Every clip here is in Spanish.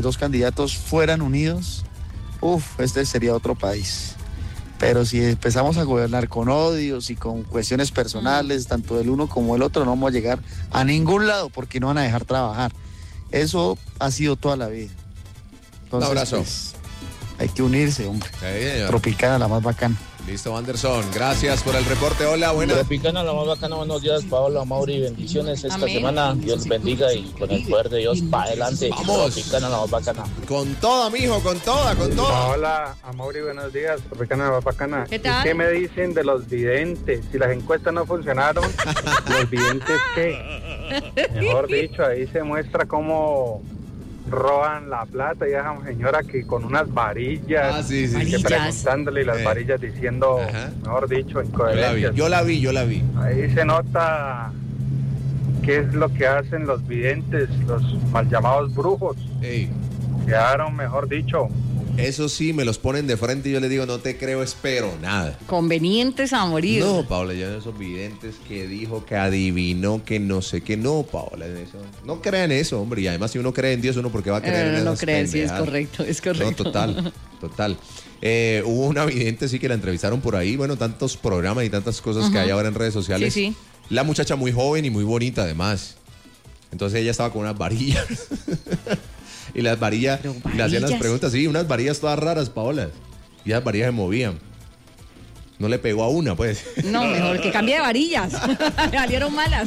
dos candidatos fueran unidos, este sería otro país. Pero si empezamos a gobernar con odios y con cuestiones personales, tanto del uno como del otro, no vamos a llegar a ningún lado porque no van a dejar trabajar. Eso ha sido toda la vida. Entonces, un abrazo. Pues, hay que unirse, hombre. Sí, Tropicana, la más bacana. Listo, Anderson. Gracias por el reporte. Hola, buenas. Tropicana, la más bacana. Buenos días, Paola, Mauri. Bendiciones esta Amén. semana. Dios les bendiga y con el poder de Dios para adelante. Vamos. Tropicana, la más bacana. Con toda, mijo, con toda. Hola, Amaury, buenos días. Tropicana, bacana. ¿Qué tal? ¿Y qué me dicen de los videntes? Si las encuestas no funcionaron, ¿los videntes qué? Mejor dicho, ahí se muestra cómo roban la plata y esa señora que con unas varillas, Sí. que Varillas. preguntándole y las varillas diciendo, Ajá. mejor dicho, Yo la vi. Ahí se nota qué es lo que hacen los videntes, los mal llamados brujos. Ey, Quedaron, mejor dicho. eso sí, me los ponen de frente y yo les digo, no te creo, espero nada. Convenientes a morir. No, Paola, ya esos videntes que dijo, que adivinó, que no sé qué. No, Paola, en eso. No crean eso, hombre. Y además, si uno cree en Dios, uno ¿por qué va a creer en No esas crees, sí, es pendejadas? correcto. No, total. Hubo una vidente, sí, que la entrevistaron por ahí. Bueno, tantos programas y tantas cosas que hay ahora en redes sociales. Sí. La muchacha muy joven y muy bonita, además. Entonces ella estaba con unas varillas. Y las varillas, Pero le hacían las varillas. preguntas, sí, unas varillas todas raras, Paola. Y las varillas se movían. No le pegó a una, pues. No, mejor que cambie de varillas. Salieron malas.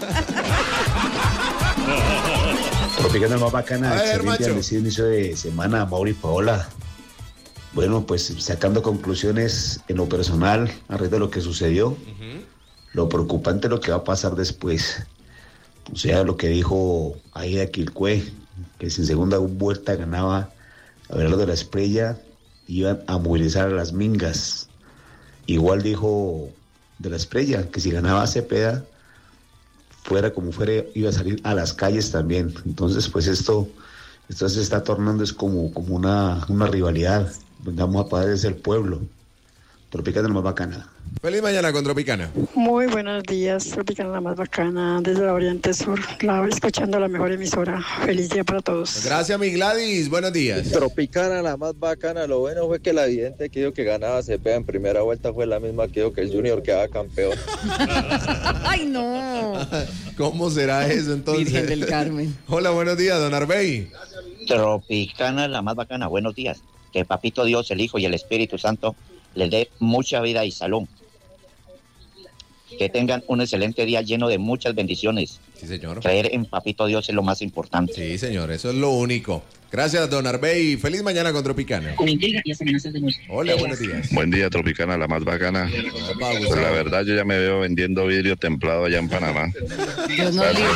Tropicana más bacana, A ver, excelente macho. bendecido inicio de semana, Mauri y Paola. Bueno, pues sacando conclusiones en lo personal, a raíz de lo que sucedió, lo preocupante es lo que va a pasar después. O sea, lo que dijo Aida Quilcue, que si en segunda vuelta ganaba a ver lo de la Esprella, iban a movilizar a las mingas. Igual dijo de la Esprella, que si ganaba Cepeda, fuera como fuera, iba a salir a las calles también. Entonces, pues esto se está tornando es como una rivalidad. Vamos a pagar desde el pueblo. Tropicana la más bacana. Feliz mañana con Tropicana. Muy buenos días, Tropicana la más bacana, desde la Oriente Sur, escuchando la mejor emisora. Feliz día para todos. Gracias, mi Gladys. Buenos días. Tropicana, la más bacana. Lo bueno fue que la vidente que dijo que ganaba Cepeda en primera vuelta fue la misma que dijo que el Junior quedaba campeón. Ay, no. ¿Cómo será eso entonces? Virgen del Carmen. Hola, buenos días, don Arbey. Tropicana, la más bacana. Buenos días. Que Papito Dios, el Hijo y el Espíritu Santo les dé mucha vida y salud. Que tengan un excelente día lleno de muchas bendiciones. Sí, señor. Creer en Papito Dios es lo más importante. Sí, señor, eso es lo único. Gracias, don Arbey. Feliz mañana con Tropicana. Hola, buenos días. Buen día, Tropicana, la más bacana. Pues la verdad, yo ya me veo vendiendo vidrio templado allá en Panamá. Dios nos libre.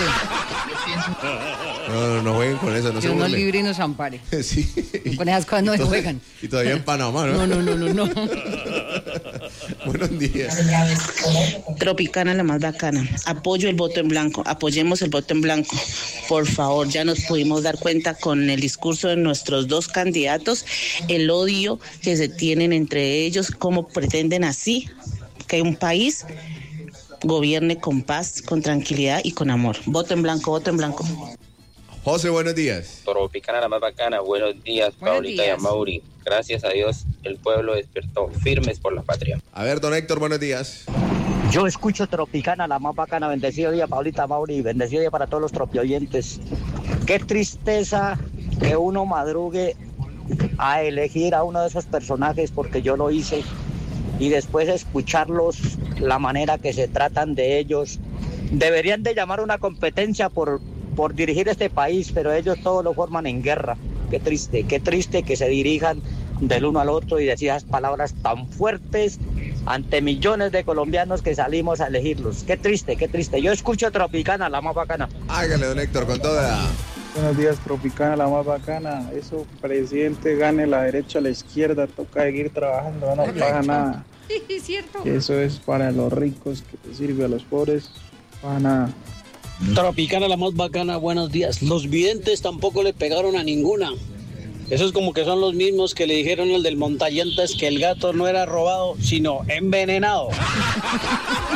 No jueguen con eso, no se Dios nos burlen. libre y nos ampare. Sí. Con esas cosas no se juegan. Y todavía en Panamá, ¿no? No. Buenos días. Tropicana la más bacana. Apoyo el voto en blanco. Apoyemos el voto en blanco. Por favor, ya nos pudimos dar cuenta con el discurso de nuestros dos candidatos, el odio que se tienen entre ellos, cómo pretenden así que un país gobierne con paz, con tranquilidad y con amor. Voto en blanco, voto en blanco. José, buenos días. Tropicana, la más bacana. Buenos días, Paulita y Amaury. Gracias a Dios, el pueblo despertó firmes por la patria. A ver, don Héctor, buenos días. Yo escucho Tropicana, la más bacana. Bendecido día, Paulita, Mauri. Bendecido día para todos los tropioyentes. Qué tristeza que uno madrugue a elegir a uno de esos personajes, porque yo lo hice, y después escucharlos, la manera que se tratan de ellos. Deberían de llamar una competencia por dirigir este país, pero ellos todos lo forman en guerra. Qué triste que se dirijan del uno al otro y decir esas palabras tan fuertes ante millones de colombianos que salimos a elegirlos. Qué triste. Yo escucho Tropicana, la más bacana. Hágale, don Héctor, con toda. Buenos días, Tropicana, la más bacana. Eso, presidente, gane la derecha, la izquierda, toca seguir trabajando, no paga nada. Sí, es cierto. Eso es para los ricos, que le sirve a los pobres, para nada. Tropicana, la más bacana, buenos días. Los videntes tampoco le pegaron a ninguna. Eso es como que son los mismos que le dijeron al del montañantes que el gato no era robado, sino envenenado.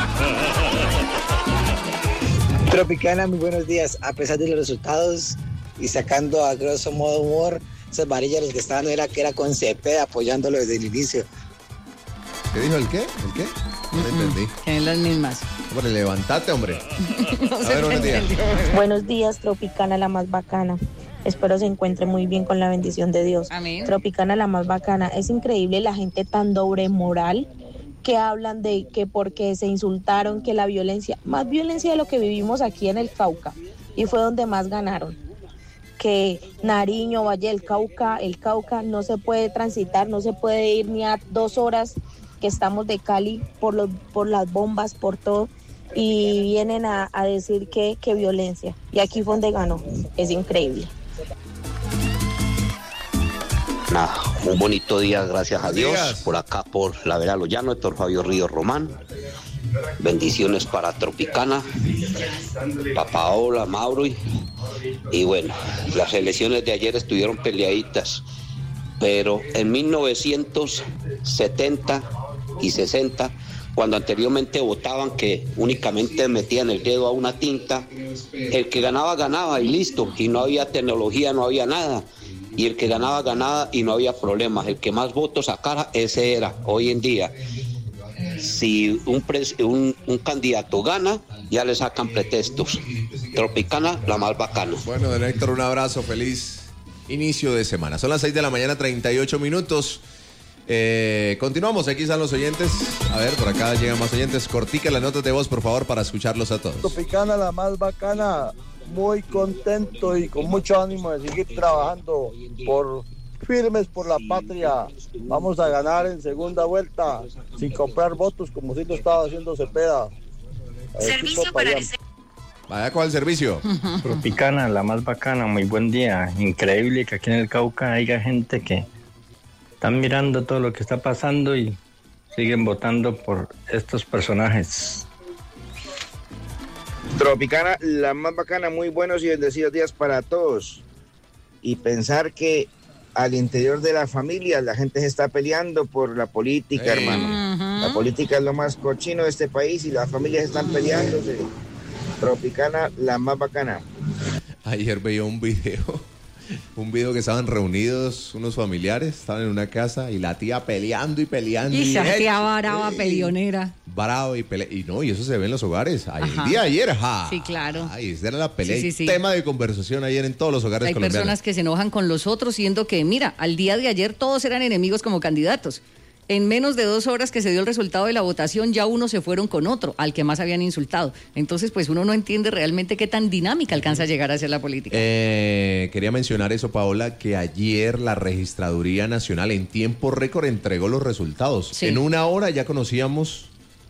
Tropicana, muy buenos días. A pesar de los resultados, y sacando a grosso modo humor, esas varillas los que estaban era con Cepeda apoyándolo desde el inicio. ¿Qué dijo el qué? ¿El qué? No entendí. Que en las mismas. Hombre, levantate, hombre. No A ver, buenos días. Buenos días, Tropicana, la más bacana. Espero se encuentre muy bien con la bendición de Dios. Amén. Tropicana, la más bacana. Es increíble la gente tan doble moral que hablan de que porque se insultaron, que la violencia, más violencia de lo que vivimos aquí en el Cauca, y fue donde más ganaron. Que Nariño, Valle del Cauca, el Cauca no se puede transitar, no se puede ir ni a 2 horas que estamos de Cali por las bombas, por todo, y vienen a decir que violencia. Y aquí fue donde ganó. Es increíble. Nada, un bonito día, gracias a Dios. Por acá, por la Vera Loyano, Héctor Fabio Río Román. Bendiciones para Tropicana, Papaola, Mauro. Y bueno, las elecciones de ayer estuvieron peleaditas, pero en 1970 y 60, cuando anteriormente votaban que únicamente metían el dedo a una tinta, el que ganaba, ganaba y listo, y no había tecnología, no había nada, y el que ganaba, ganaba y no había problemas, el que más votos sacara, ese era. Hoy en día, si un candidato gana, ya le sacan pretextos. Tropicana, la más bacana. Bueno, don Héctor, un abrazo, feliz inicio de semana. Son las 6 de la mañana, 38 minutos. Continuamos, aquí están los oyentes. A ver, por acá llegan más oyentes. Cortica las notas de voz, por favor, para escucharlos a todos. Tropicana, la más bacana. Muy contento y con mucho ánimo de seguir trabajando firmes por la patria. Vamos a ganar en segunda vuelta sin comprar votos como si lo estaba haciendo Cepeda. Servicio para Vaya, ¿cuál servicio? Tropicana, la más bacana, muy buen día. Increíble que aquí en el Cauca haya gente que están mirando todo lo que está pasando y siguen votando por estos personajes. Tropicana, la más bacana, muy buenos y bendecidos días para todos. Y pensar que al interior de la familia la gente se está peleando por la política, hermano. La política es lo más cochino de este país y las familias están peleándose. Tropicana, la más bacana. Ayer veía un video que estaban reunidos unos familiares, estaban en una casa y la tía peleando y peleando. Y esa tía brava, peleonera. Bravo y pelea. Y no, y eso se ve en los hogares. El día de ayer, Sí, claro. Ay, esa era la pelea. Sí. Tema de conversación ayer en todos los hogares colombianos. Hay personas que se enojan con los otros, siendo que, mira, al día de ayer todos eran enemigos como candidatos. En menos de 2 horas que se dio el resultado de la votación, ya unos se fueron con otro, al que más habían insultado. Entonces, pues uno no entiende realmente qué tan dinámica alcanza a llegar a ser la política. Quería mencionar eso, Paola, que ayer la Registraduría Nacional en tiempo récord entregó los resultados. Sí. En 1 hora ya conocimos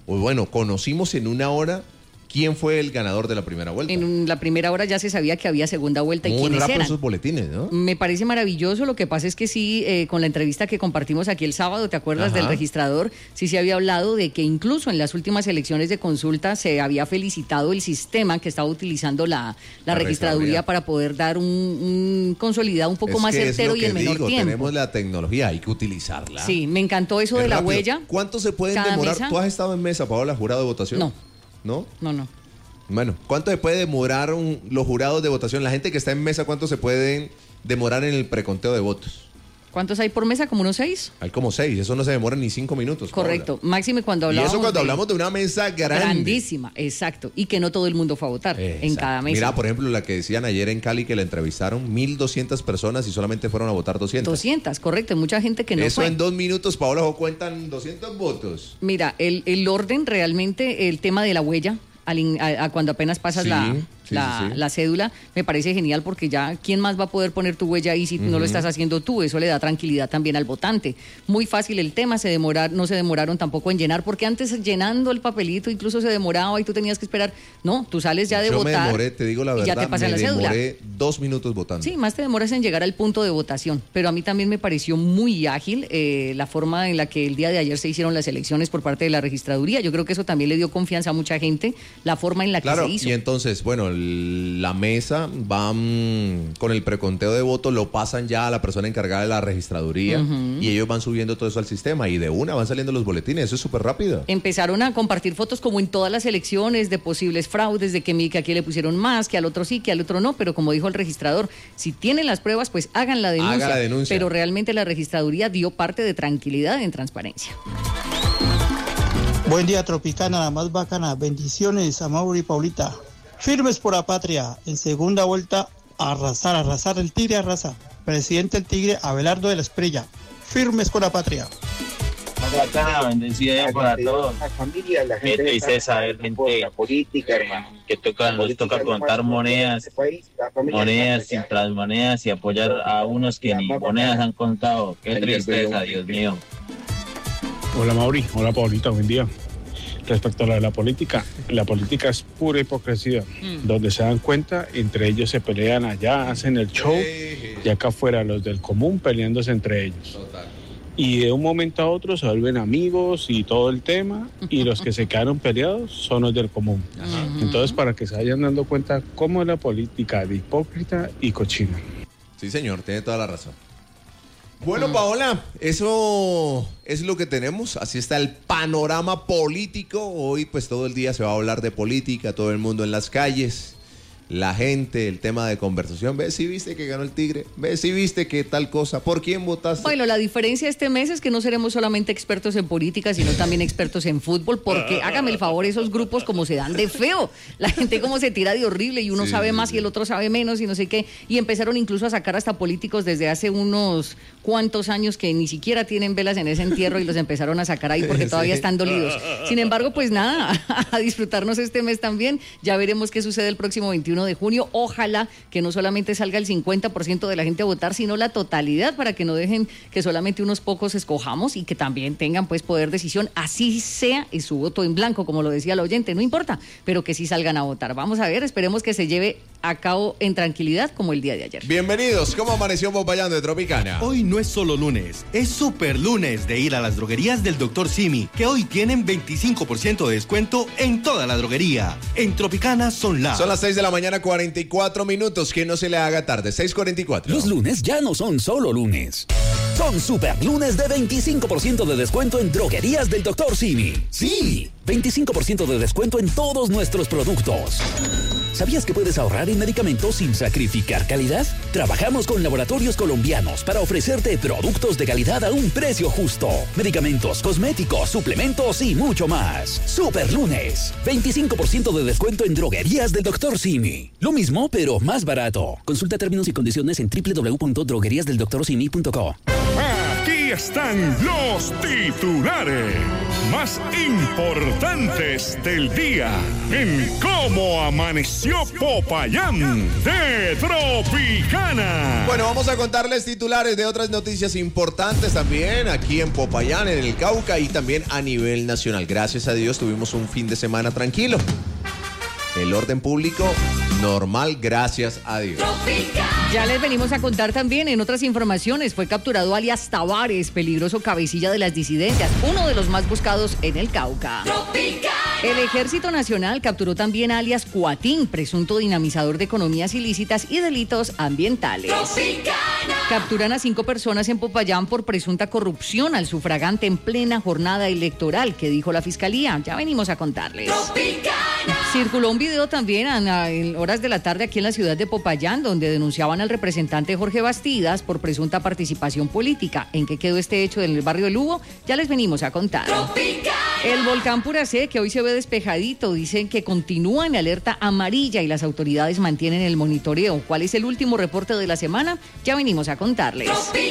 en 1 hora quién fue el ganador de la primera vuelta. En la primera hora ya se sabía que había segunda vuelta y quiénes eran. Esos boletines, ¿no? Me parece maravilloso. Lo que pasa es que sí, con la entrevista que compartimos aquí el sábado, ¿te acuerdas del registrador? Sí se había hablado de que incluso en las últimas elecciones de consulta se había felicitado el sistema que estaba utilizando la registraduría para poder dar un consolidado un poco más certero y en menor tiempo. Tenemos la tecnología, hay que utilizarla. Sí, me encantó eso de la huella. ¿Cuánto se pueden demorar? ¿Tú has estado en mesa, Paola, jurado de votación? No. ¿No? No. Bueno, ¿cuánto se puede demorar los jurados de votación? La gente que está en mesa, ¿cuánto se pueden demorar en el preconteo de votos? ¿Cuántos hay por mesa? ¿Como unos 6? Hay como 6, eso no se demora ni 5 minutos. Correcto, Paola. Máxime cuando hablamos. Y eso cuando hablamos de una mesa grande. Grandísima, exacto. Y que no todo el mundo fue a votar en cada mesa. Mira, por ejemplo, la que decían ayer en Cali que la entrevistaron, 1.200 personas y solamente fueron a votar 200. 200, correcto, mucha gente que no eso fue. En 2 minutos, Paola, cuentan 200 votos. Mira, el orden realmente, el tema de la huella, cuando apenas pasas la cédula, me parece genial porque ya, ¿quién más va a poder poner tu huella ahí si no lo estás haciendo tú? Eso le da tranquilidad también al votante. Muy fácil el tema, no se demoraron tampoco en llenar, porque antes llenando el papelito incluso se demoraba y tú tenías que esperar. No, tú sales ya de votar. Yo me demoré, te digo la verdad, ya te pasan la cédula. Demoré 2 minutos votando. Sí, más te demoras en llegar al punto de votación, pero a mí también me pareció muy ágil la forma en la que el día de ayer se hicieron las elecciones por parte de la registraduría. Yo creo que eso también le dio confianza a mucha gente, la forma en la que se hizo. Y entonces, bueno, la mesa van con el preconteo de votos, lo pasan ya a la persona encargada de la registraduría y ellos van subiendo todo eso al sistema y de una van saliendo los boletines. Eso es súper rápido. Empezaron a compartir fotos como en todas las elecciones de posibles fraudes, de que aquí le pusieron más, que al otro sí, que al otro no, pero como dijo el registrador, si tienen las pruebas, pues hagan la denuncia. Haga la denuncia. Pero realmente la registraduría dio parte de tranquilidad en transparencia. Buen día, Tropicana, la más bacana. Bendiciones a Mauri y Paulita. Firmes por la patria. En segunda vuelta, arrasar. El Tigre arrasa. Presidente del Tigre, Abelardo de la Espriella. Firmes con la patria. Más bacana, bendecida para todos. Qué tristeza ver gente política, hermano, que les toca contar monedas y tras monedas y apoyar a unos que ni monedas han contado. Qué tristeza, Dios mío. Hola Mauri, hola Paulita, buen día. Respecto a la política es pura hipocresía. Donde se dan cuenta, entre ellos se pelean allá, hacen el show, y acá afuera los del común peleándose entre ellos. Y de un momento a otro se vuelven amigos y todo el tema, y los que se quedaron peleados son los del común. Entonces, para que se vayan dando cuenta cómo es la política de hipócrita y cochina. Sí, señor, tiene toda la razón. Bueno, Paola, eso es lo que tenemos. Así está el panorama político. Hoy, pues, todo el día se va a hablar de política, todo el mundo en las calles, la gente, el tema de conversación. ¿Ves si viste que ganó el Tigre? ¿Ves si viste que tal cosa? ¿Por quién votaste? Bueno, la diferencia este mes es que no seremos solamente expertos en política, sino también expertos en fútbol, porque hágame el favor, esos grupos como se dan de feo. La gente como se tira de horrible y uno sabe más y el otro sabe menos y no sé qué. Y empezaron incluso a sacar hasta políticos desde hace unos cuantos años que ni siquiera tienen velas en ese entierro y los empezaron a sacar ahí porque todavía están dolidos. Sin embargo, pues nada, a disfrutarnos este mes también. Ya veremos qué sucede el próximo 21 de junio. Ojalá que no solamente salga el 50% de la gente a votar, sino la totalidad, para que no dejen que solamente unos pocos escojamos y que también tengan pues poder de decisión, así sea y su voto en blanco, como lo decía el oyente, no importa, pero que sí salgan a votar. Vamos a ver, esperemos que se lleve a cabo en tranquilidad como el día de ayer. Bienvenidos, ¿cómo amaneció Popayán de Tropicana? Hoy no es solo lunes, es super lunes de ir a las droguerías del Dr. Simi, que hoy tienen 25% de descuento en toda la droguería. En Tropicana son las 6 de la mañana, 44 minutos, que no se le haga tarde, 6:44. Los lunes ya no son solo lunes. Son super lunes de 25% de descuento en droguerías del Dr. Simi. Sí, 25% de descuento en todos nuestros productos. ¿Sabías que puedes ahorrar en medicamentos sin sacrificar calidad? Trabajamos con laboratorios colombianos para ofrecerte productos de calidad a un precio justo. Medicamentos, cosméticos, suplementos y mucho más. Super lunes, 25% de descuento en droguerías del Dr. Simi. Lo mismo, pero más barato. Consulta términos y condiciones en www.drogueriasdeldoctorsimi.co. Aquí están los titulares más importantes del día en Cómo Amaneció Popayán de Tropicana. Bueno, vamos a contarles titulares de otras noticias importantes también aquí en Popayán, en el Cauca y también a nivel nacional. Gracias a Dios tuvimos un fin de semana tranquilo. El orden público normal, gracias a Dios. Ya les venimos a contar también en otras informaciones. Fue capturado alias Tavares, peligroso cabecilla de las disidencias, uno de los más buscados en el Cauca. El Ejército Nacional capturó también a alias Cuatín, presunto dinamizador de economías ilícitas y delitos ambientales. Capturan a 5 personas en Popayán por presunta corrupción al sufragante en plena jornada electoral, que dijo la Fiscalía. Ya venimos a contarles. Circuló un video también en horas de la tarde aquí en la ciudad de Popayán, donde denunciaban al representante Jorge Bastidas por presunta participación política. ¿En qué quedó este hecho en el barrio de Lugo? Ya les venimos a contar. El volcán Puracé, que hoy se ve despejadito, dicen que continúa en alerta amarilla y las autoridades mantienen el monitoreo. ¿Cuál es el último reporte de la semana? Ya venimos a contarles.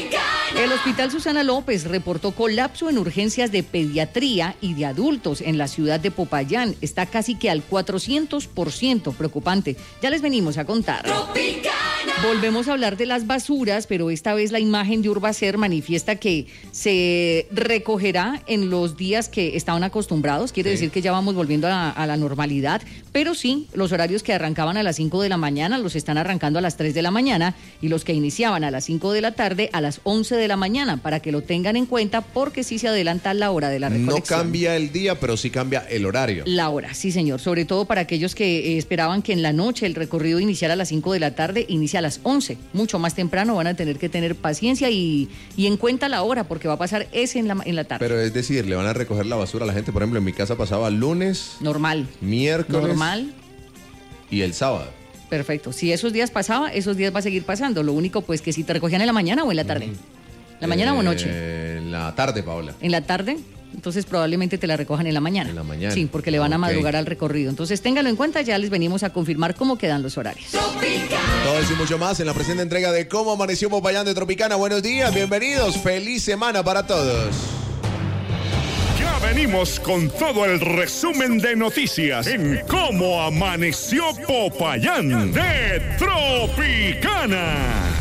El Hospital Susana López reportó colapso en urgencias de pediatría y de adultos en la ciudad de Popayán. Está casi que al 400%, preocupante. Ya les venimos a contar. Volvemos a hablar de las basuras, pero esta vez la imagen de Urbacer manifiesta que se recogerá en los días que estaban acostumbrados, quiere decir que ya vamos volviendo a la normalidad, pero sí, los horarios que arrancaban a las 5 de la mañana los están arrancando a las 3 de la mañana y los que iniciaban a las 5 de la tarde a las 11 de la mañana, para que lo tengan en cuenta porque sí se adelanta la hora de la recolección. No cambia el día, pero sí cambia el horario. La hora, sí señor, sobre todo para aquellos que esperaban que en la noche el recorrido iniciara a las 5 de la tarde, inicia a las 11, mucho más temprano, van a tener que tener paciencia y en cuenta la hora, porque va a pasar ese en la tarde. Pero es decir, le van a recoger la basura a la gente, por ejemplo, en mi casa pasaba lunes, normal, miércoles, normal y el sábado. Perfecto, si esos días pasaba, esos días va a seguir pasando, lo único pues que si te recogían en la mañana o en la tarde. ¿La mañana o noche? En la tarde, Paola. ¿En la tarde? Entonces probablemente te la recojan en la mañana. En la mañana. Sí, porque le van a madrugar al recorrido. Entonces téngalo en cuenta, ya les venimos a confirmar cómo quedan los horarios. Todo eso y mucho más en la presente entrega de Cómo Amaneció Popayán de Tropicana. Buenos días, bienvenidos, feliz semana para todos. Ya venimos con todo el resumen de noticias en Cómo Amaneció Popayán de Tropicana.